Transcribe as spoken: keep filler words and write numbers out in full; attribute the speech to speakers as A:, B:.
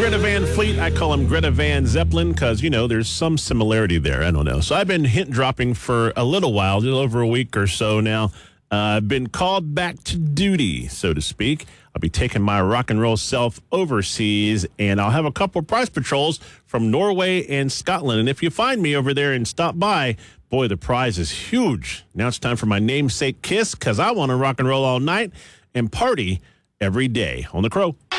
A: Greta Van Fleet. I call him Greta Van Zeppelin because, you know, there's some similarity there. I don't know. So I've been hint dropping for a little while, a little over a week or so now. I've uh, been called back to duty, so to speak. I'll be taking my rock and roll self overseas, and I'll have a couple of prize patrols from Norway and Scotland. And if you find me over there and stop by, boy, the prize is huge. Now it's time for my namesake kiss because I want to rock and roll all night and party every day on The Crow.